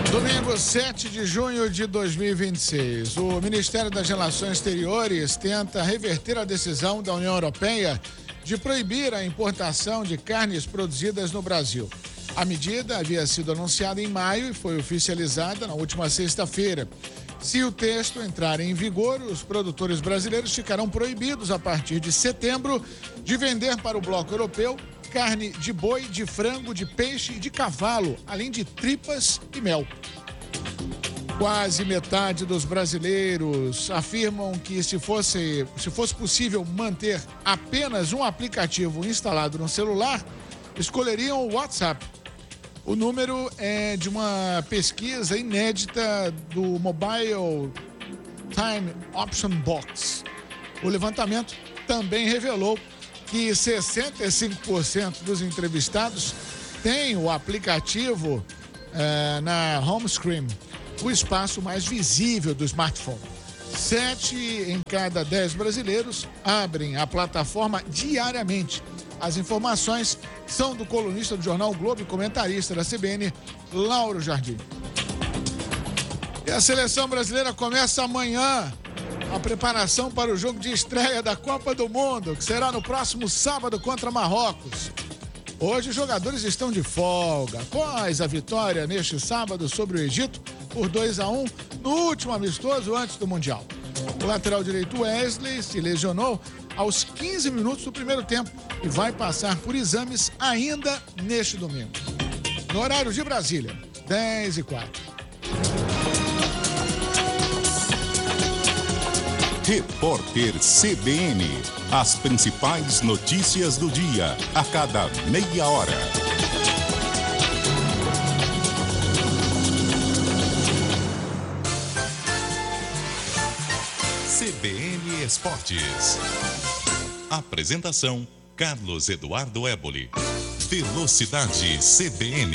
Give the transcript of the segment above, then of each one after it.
Domingo, 7 de junho de 2026. O Ministério das Relações Exteriores tenta reverter a decisão da União Europeia de proibir a importação de carnes produzidas no Brasil. A medida havia sido anunciada em maio e foi oficializada na última sexta-feira. Se o texto entrar em vigor, os produtores brasileiros ficarão proibidos a partir de setembro de vender para o bloco europeu carne de boi, de frango, de peixe e de cavalo, além de tripas e mel. Quase metade dos brasileiros afirmam que se fosse possível manter apenas um aplicativo instalado no celular, escolheriam o WhatsApp. O número é de uma pesquisa inédita do Mobile Time Option Box. O levantamento também revelou que 65% dos entrevistados têm o aplicativo na home screen, o espaço mais visível do smartphone. 7 em cada 10 brasileiros abrem a plataforma diariamente. As informações são do colunista do jornal o Globo e comentarista da CBN, Lauro Jardim. E a seleção brasileira começa amanhã a preparação para o jogo de estreia da Copa do Mundo, que será no próximo sábado contra Marrocos. Hoje os jogadores estão de folga, após a vitória neste sábado sobre o Egito por 2-1 no último amistoso antes do Mundial. O lateral direito Wesley se lesionou aos 15 minutos do primeiro tempo e vai passar por exames ainda neste domingo. No horário de Brasília, 10h04. Repórter CBN. As principais notícias do dia, a cada meia hora. CBN Esportes. Apresentação: Carlos Eduardo Éboli. Velocidade CBN.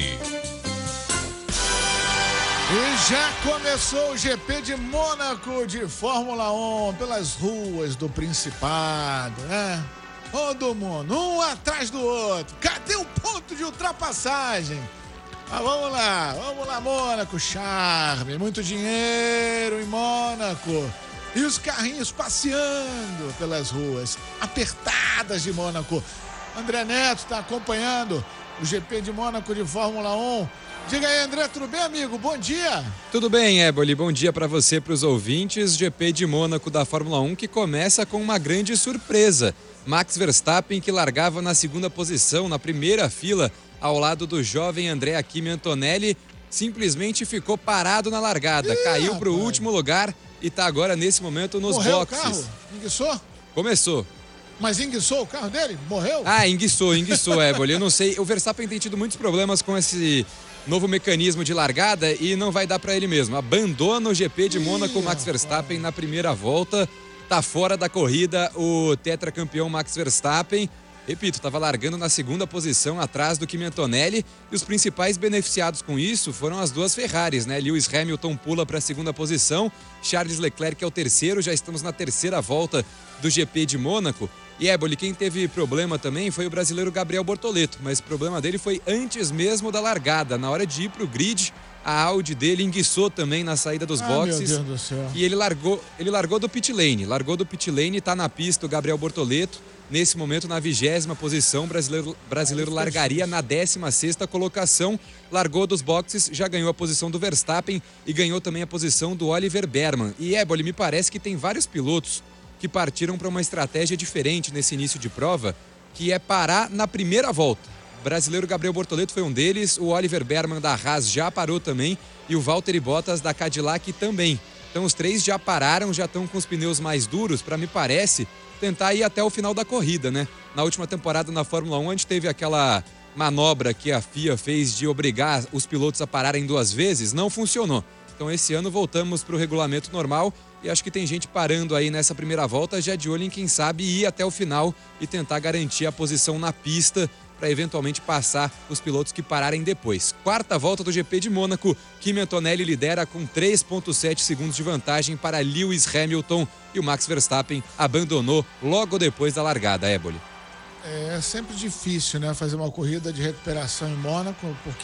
E já começou o GP de Mônaco de Fórmula 1 pelas ruas do Principado, né? Todo mundo, um atrás do outro. Cadê o ponto de ultrapassagem? Ah, vamos lá, Mônaco, charme, muito dinheiro em Mônaco. E os carrinhos passeando pelas ruas apertadas de Mônaco. André Neto está acompanhando o GP de Mônaco de Fórmula 1. Diga aí, André, tudo bem, amigo? Bom dia. Tudo bem, Éboli. Bom dia para você, para os ouvintes. GP de Mônaco da Fórmula 1 que começa com uma grande surpresa. Max Verstappen, que largava na segunda posição, na primeira fila, ao lado do jovem Andrea Kimi Antonelli, simplesmente ficou parado na largada. Caiu para o último lugar e está agora, nesse momento, nos Morreu boxes. O carro? Enguiçou? Começou. Mas enguiçou o carro dele? Morreu? Ah, enguiçou, Éboli. Eu não sei, o Verstappen tem tido muitos problemas com esse novo mecanismo de largada e não vai dar para ele mesmo. Abandona o GP de Mônaco, Max Verstappen na primeira volta. Tá fora da corrida o tetracampeão Max Verstappen. Repito, estava largando na segunda posição, atrás do Kimi Antonelli, e os principais beneficiados com isso foram as duas Ferraris, né? Lewis Hamilton pula para a segunda posição, Charles Leclerc é o terceiro, já estamos na terceira volta do GP de Mônaco. E Éboli, quem teve problema também foi o brasileiro Gabriel Bortoleto, mas o problema dele foi antes mesmo da largada, na hora de ir para o grid. A Audi dele enguiçou também na saída dos boxes. Meu Deus do céu. E ele largou do pit lane. Está na pista o Gabriel Bortoleto. Nesse momento, na 20ª posição, o brasileiro largaria na 16ª colocação. Largou dos boxes, já ganhou a posição do Verstappen e ganhou também a posição do Oliver Behrman. E Éboli, me parece que tem vários pilotos que partiram para uma estratégia diferente nesse início de prova, que é parar na primeira volta. O brasileiro Gabriel Bortoleto foi um deles, o Oliver Behrman da Haas já parou também e o Valtteri Bottas da Cadillac também. Então os três já pararam, já estão com os pneus mais duros para, me parece, tentar ir até o final da corrida, né? Na última temporada na Fórmula 1 a gente teve aquela manobra que a FIA fez de obrigar os pilotos a pararem 2 vezes, não funcionou. Então esse ano voltamos para o regulamento normal e acho que tem gente parando aí nessa primeira volta já de olho em quem sabe ir até o final e tentar garantir a posição na pista para eventualmente passar os pilotos que pararem depois. Quarta volta do GP de Mônaco, Kimi Antonelli lidera com 3,7 segundos de vantagem para Lewis Hamilton e o Max Verstappen abandonou logo depois da largada, Éboli. É sempre difícil, né, fazer uma corrida de recuperação em Mônaco, porque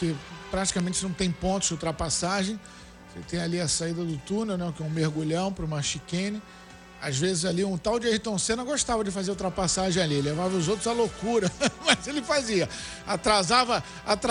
praticamente não tem pontos de ultrapassagem. Você tem ali a saída do túnel, né, que é um mergulhão para uma chicane. Às vezes ali um tal de Ayrton Senna gostava de fazer ultrapassagem ali, levava os outros à loucura, mas ele fazia. Atrasava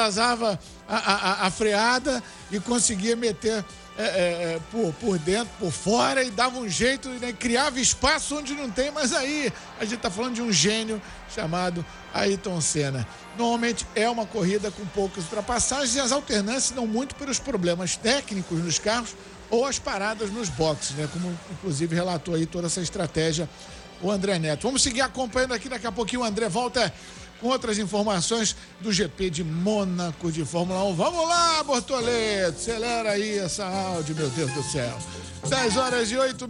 a freada e conseguia meter por dentro, por fora, e dava um jeito, né, criava espaço onde não tem, mas aí a gente está falando de um gênio chamado Ayrton Senna. Normalmente é uma corrida com poucas ultrapassagens e as alternâncias dão muito pelos problemas técnicos nos carros ou as paradas nos boxes, né? Como inclusive relatou aí toda essa estratégia o André Neto. Vamos seguir acompanhando aqui, daqui a pouquinho o André volta com outras informações do GP de Mônaco de Fórmula 1. Vamos lá, Bortoleto, acelera aí essa áudio, meu Deus do céu. 10h08.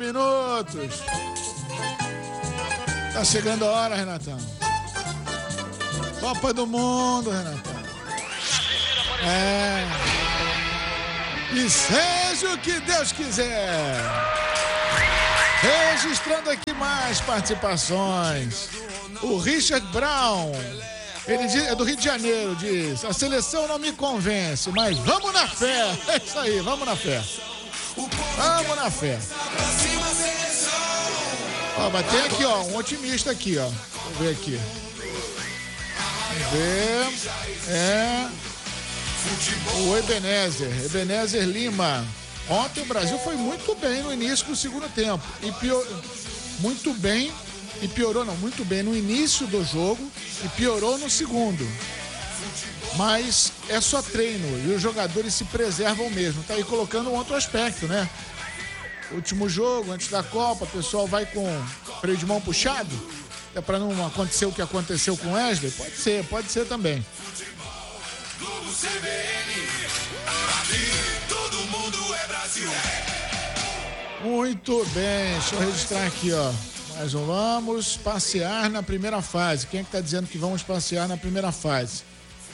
Tá chegando a hora, Renatão. Copa do Mundo, Renatão. E seja o que Deus quiser. Registrando aqui mais participações. O Richard Brown, ele é do Rio de Janeiro, diz: a seleção não me convence, mas vamos na fé. É isso aí, vamos na fé. Vamos na fé. Ó, mas tem aqui, ó, um otimista aqui, ó. Vamos ver aqui. Vamos ver. O Ebenezer Lima. Ontem o Brasil foi muito bem no início do segundo tempo. Muito bem no início do jogo e piorou no segundo. Mas é só treino e os jogadores se preservam mesmo. Tá aí colocando um outro aspecto, né? Último jogo, antes da Copa, o pessoal vai com freio de mão puxado. É para não acontecer o que aconteceu com o Wesley? Pode ser também. Muito bem, deixa eu registrar aqui, ó. Mais um, vamos passear na primeira fase. Quem é que tá dizendo que vamos passear na primeira fase?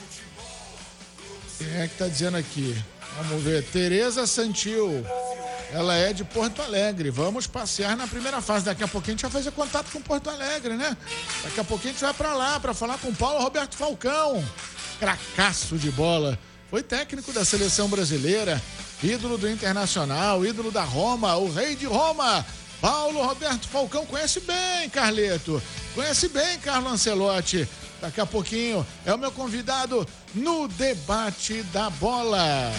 Quem é que tá dizendo aqui? Vamos ver, Tereza Santil. Ela é de Porto Alegre. Vamos passear na primeira fase. Daqui a pouquinho a gente vai fazer contato com Porto Alegre, né? Daqui a pouquinho a gente vai pra lá pra falar com o Paulo Roberto Falcão. Cracaço de bola. Foi técnico da seleção brasileira, ídolo do Internacional, ídolo da Roma, o rei de Roma. Paulo Roberto Falcão conhece bem, Carleto. Conhece bem, Carlo Ancelotti. Daqui a pouquinho é o meu convidado no debate da bola.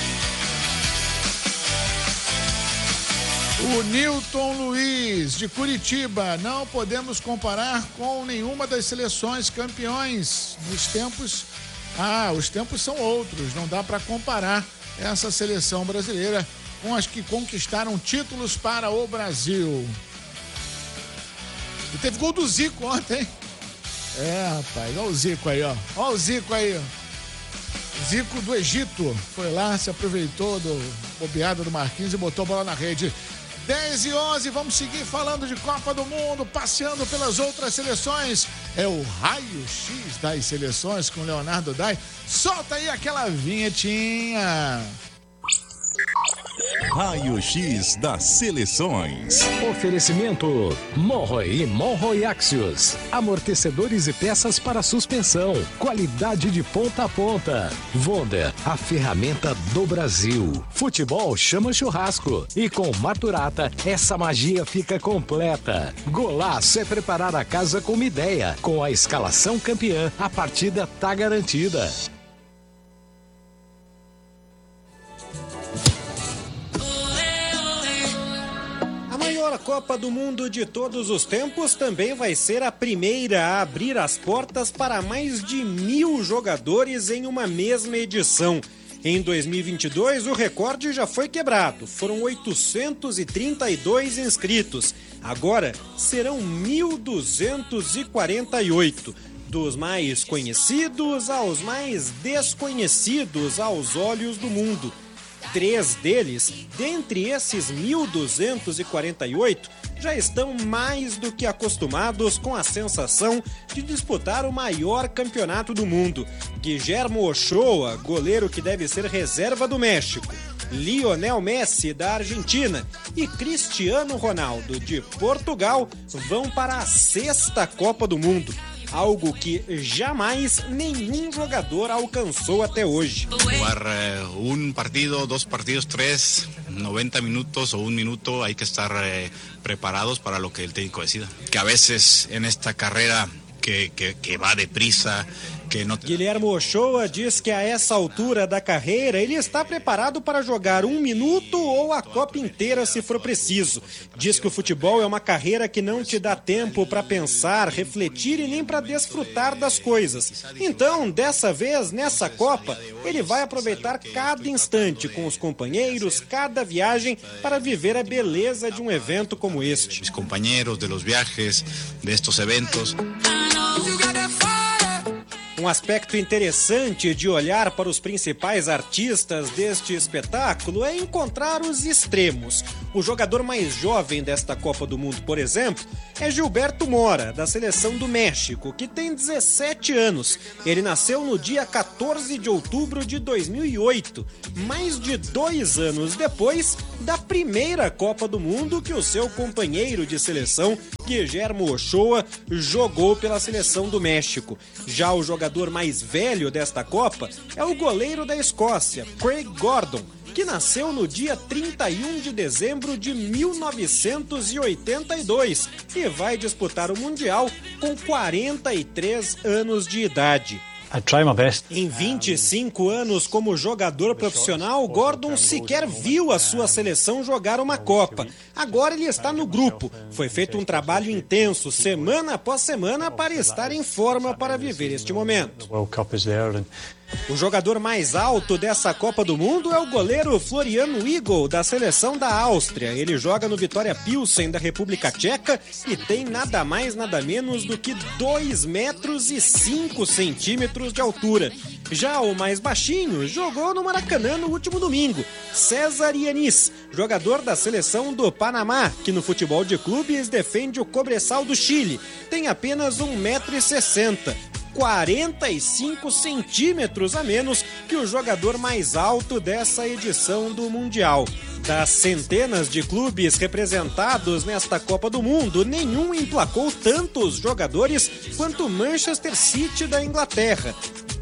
O Newton Luiz, de Curitiba. Não podemos comparar com nenhuma das seleções campeões nos tempos. Os tempos são outros. Não dá para comparar essa seleção brasileira com as que conquistaram títulos para o Brasil. E teve gol do Zico ontem. Rapaz, olha o Zico aí, ó. Olha o Zico aí. Zico do Egito. Foi lá, se aproveitou do bobeada do Marquinhos e botou a bola na rede. 10h11, vamos seguir falando de Copa do Mundo, passeando pelas outras seleções. É o raio-x das seleções com Leonardo Dai. Solta aí aquela vinhetinha. Raio-X das seleções. Oferecimento Monroe e Monroe Axios. Amortecedores e peças para suspensão. Qualidade de ponta a ponta. Wonder, a ferramenta do Brasil. Futebol chama churrasco. E com Maturata, essa magia fica completa. Golaço é preparar a casa com uma ideia. Com a escalação campeã, a partida tá garantida. A Copa do Mundo de todos os tempos também vai ser a primeira a abrir as portas para mais de 1.000 jogadores em uma mesma edição. Em 2022, o recorde já foi quebrado. Foram 832 inscritos. Agora serão 1.248. Dos mais conhecidos aos mais desconhecidos aos olhos do mundo. 3 deles, dentre esses 1.248, já estão mais do que acostumados com a sensação de disputar o maior campeonato do mundo. Guillermo Ochoa, goleiro que deve ser reserva do México, Lionel Messi, da Argentina, e Cristiano Ronaldo, de Portugal, vão para a 6ª Copa do Mundo. algo que jamais nenhum jogador alcançou até hoje. Jugar partido, 2 partidos, 3, 90 minutos ou 1 minuto, hay que estar preparados para lo que el técnico decida. Que a veces en esta carrera que va deprisa, que não... Guilherme Ochoa diz que a essa altura da carreira ele está preparado para jogar 1 minuto ou a Copa inteira se for preciso. Diz que o futebol é uma carreira que não te dá tempo para pensar, refletir e nem para desfrutar das coisas. Então, dessa vez, nessa Copa, ele vai aproveitar cada instante com os companheiros, cada viagem, para viver a beleza de um evento como este. Os companheiros de los viajes, de estos eventos. Um aspecto interessante de olhar para os principais artistas deste espetáculo é encontrar os extremos. O jogador mais jovem desta Copa do Mundo, por exemplo, é Gilberto Mora, da seleção do México, que tem 17 anos. Ele nasceu no dia 14 de outubro de 2008, mais de 2 anos depois da primeira Copa do Mundo que o seu companheiro de seleção, Guilherme Ochoa, jogou pela seleção do México. Já o jogador mais velho desta Copa é o goleiro da Escócia, Craig Gordon, que nasceu no dia 31 de dezembro de 1982 e vai disputar o Mundial com 43 anos de idade. Em 25 anos como jogador profissional, Gordon sequer viu a sua seleção jogar uma Copa. Agora ele está no grupo. Foi feito um trabalho intenso, semana após semana, para estar em forma para viver este momento. O jogador mais alto dessa Copa do Mundo é o goleiro Florian Weigl, da seleção da Áustria. Ele joga no Vitória Pilsen, da República Tcheca, e tem nada mais, nada menos do que 2 metros e 5 centímetros de altura. Já o mais baixinho jogou no Maracanã no último domingo, César Yanis, jogador da seleção do Panamá, que no futebol de clubes defende o Cobresal do Chile. Tem apenas 1,60 m. 45 centímetros a menos que o jogador mais alto dessa edição do Mundial. Das centenas de clubes representados nesta Copa do Mundo, nenhum emplacou tantos jogadores quanto o Manchester City da Inglaterra.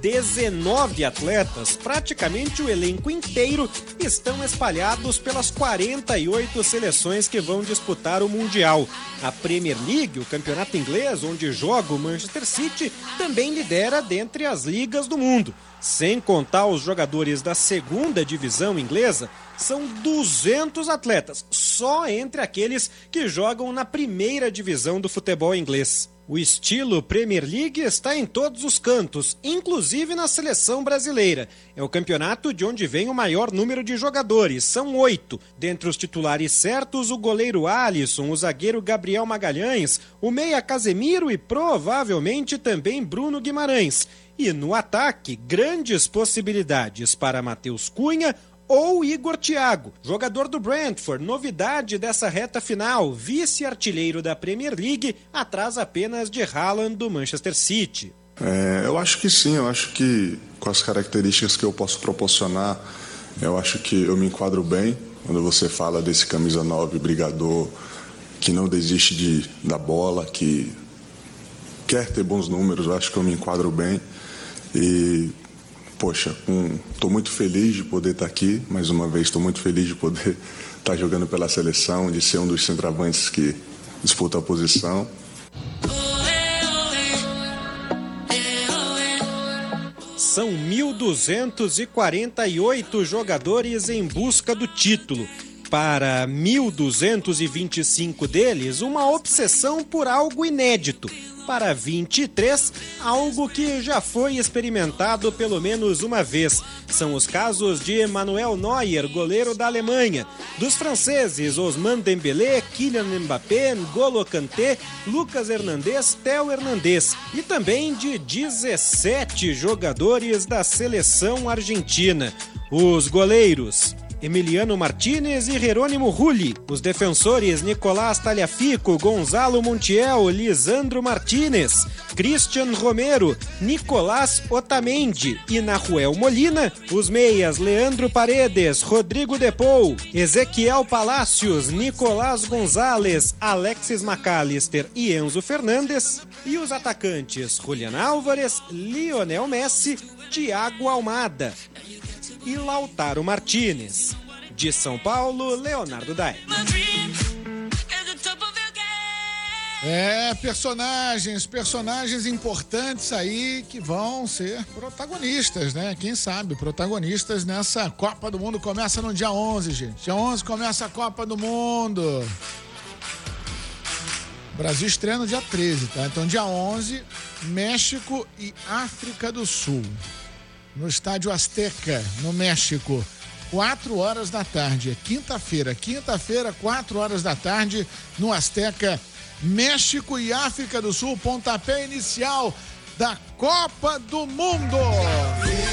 19 atletas, praticamente o elenco inteiro, estão espalhados pelas 48 seleções que vão disputar o Mundial. A Premier League, o campeonato inglês onde joga o Manchester City, também lidera dentre as ligas do mundo. Sem contar os jogadores da segunda divisão inglesa, são 200 atletas, só entre aqueles que jogam na primeira divisão do futebol inglês. O estilo Premier League está em todos os cantos, inclusive na seleção brasileira. É o campeonato de onde vem o maior número de jogadores, são 8. Dentre os titulares certos, o goleiro Alisson, o zagueiro Gabriel Magalhães, o meia Casemiro e provavelmente também Bruno Guimarães. E no ataque, grandes possibilidades para Matheus Cunha ou Igor Thiago, jogador do Brentford, novidade dessa reta final, vice-artilheiro da Premier League, atrás apenas de Haaland do Manchester City. Eu acho que sim, eu acho que com as características que eu posso proporcionar, eu acho que eu me enquadro bem. Quando você fala desse camisa 9, brigador, que não desiste da bola, que quer ter bons números, eu acho que eu me enquadro bem. E poxa, estou muito feliz de poder estar aqui, mais uma vez estou muito feliz de poder estar jogando pela seleção, de ser um dos centroavantes que disputa a posição. São 1.248 jogadores em busca do título. Para 1.225 deles, uma obsessão por algo inédito. Para 23, algo que já foi experimentado pelo menos uma vez. São os casos de Manuel Neuer, goleiro da Alemanha, dos franceses Ousmane Dembélé, Kylian Mbappé, N'Golo Kanté, Lucas Hernandez, Theo Hernandez e também de 17 jogadores da seleção argentina. Os goleiros Emiliano Martinez e Jerônimo Rulli. Os defensores Nicolás Talhafico, Gonzalo Montiel, Lisandro Martinez, Christian Romero, Nicolás Otamendi e Nahuel Molina. Os meias Leandro Paredes, Rodrigo Depou, Ezequiel Palacios, Nicolás Gonzalez, Alexis McAllister e Enzo Fernandes. E os atacantes Julián Álvares, Lionel Messi, Thiago Almada e Lautaro Martinez. De São Paulo, Leonardo Dai. Personagens importantes aí que vão ser protagonistas, né? Quem sabe, protagonistas nessa Copa do Mundo. Começa no dia 11, gente. Dia 11 começa a Copa do Mundo. O Brasil estreia no dia 13, tá? Então, dia 11, México e África do Sul. No Estádio Azteca, no México. 4 horas da tarde. É quinta-feira, 4 horas da tarde, no Azteca, México e África do Sul, pontapé inicial da Copa do Mundo.